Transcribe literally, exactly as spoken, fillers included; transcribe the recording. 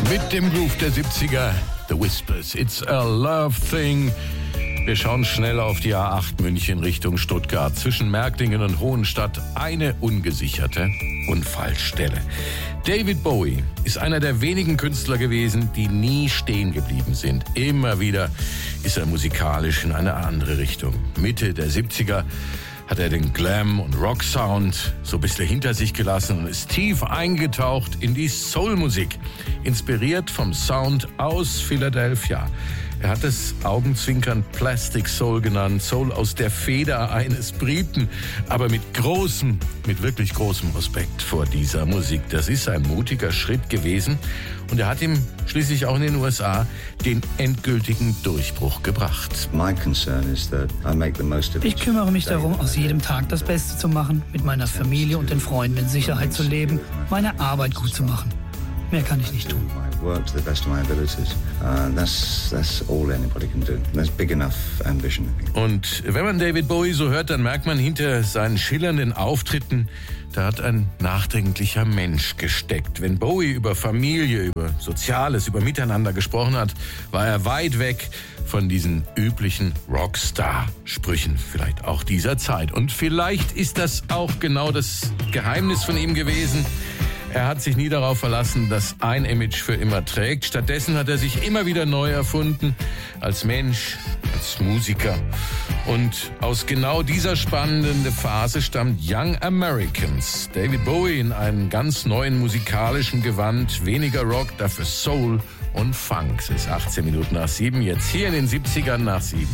Mit dem Groove der siebziger, The Whispers, It's a Love Thing. Wir schauen schnell auf die A acht München Richtung Stuttgart. Zwischen Märklingen und Hohenstadt eine ungesicherte Unfallstelle. David Bowie ist einer der wenigen Künstler gewesen, die nie stehen geblieben sind. Immer wieder ist er musikalisch in eine andere Richtung. Mitte der siebziger hat er den Glam- und Rock-Sound so ein bisschen hinter sich gelassen und ist tief eingetaucht in die Soul-Musik, inspiriert vom Sound aus Philadelphia. Er hat es augenzwinkernd Plastic Soul genannt, Soul aus der Feder eines Briten, aber mit großem, mit wirklich großem Respekt vor dieser Musik. Das ist ein mutiger Schritt gewesen und er hat ihm schließlich auch in den U S A den endgültigen Durchbruch gebracht. Ich kümmere mich darum, aus jedem Tag das Beste zu machen, mit meiner Familie und den Freunden in Sicherheit zu leben, meine Arbeit gut zu machen. Mehr kann ich nicht tun. Work to the best of my abilities. Uh, that's that's all anybody can do. That's big enough ambition. Und wenn man David Bowie so hört, dann merkt man hinter seinen schillernden Auftritten, da hat ein nachdenklicher Mensch gesteckt. Wenn Bowie über Familie, über Soziales, über Miteinander gesprochen hat, war er weit weg von diesen üblichen Rockstar-Sprüchen, vielleicht auch dieser Zeit. Und vielleicht ist das auch genau das Geheimnis von ihm gewesen. Er hat sich nie darauf verlassen, dass ein Image für immer trägt. Stattdessen hat er sich immer wieder neu erfunden, als Mensch, als Musiker. Und aus genau dieser spannenden Phase stammt Young Americans. David Bowie in einem ganz neuen musikalischen Gewand, weniger Rock, dafür Soul und Funk. Es ist achtzehn Minuten nach sieben, jetzt hier in den siebzigern nach sieben.